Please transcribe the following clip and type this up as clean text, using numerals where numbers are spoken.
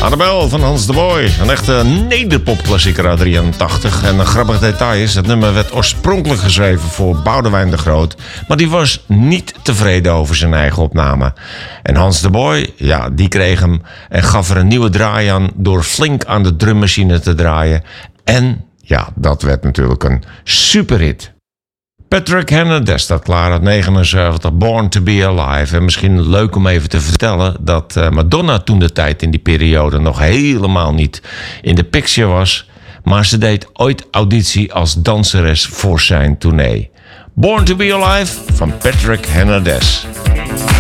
Annabel van Hans de Boy. Een echte nederpopklassieker uit 83. En een grappig detail is, het nummer werd oorspronkelijk geschreven voor Boudewijn de Groot. Maar die was niet tevreden over zijn eigen opname. En Hans de Boy, ja, die kreeg hem en gaf er een nieuwe draai aan door flink aan de drummachine te draaien. En ja, dat werd natuurlijk een superhit. Patrick Hernandez staat klaar uit 79, Born to be Alive. En misschien leuk om even te vertellen dat Madonna toen de tijd in die periode nog helemaal niet in de picture was. Maar ze deed ooit auditie als danseres voor zijn tournee. Born to be Alive van Patrick Hernandez.